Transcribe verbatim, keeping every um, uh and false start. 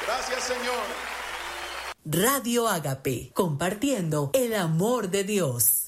Gracias, Señor. Radio Ágape, compartiendo el amor de Dios.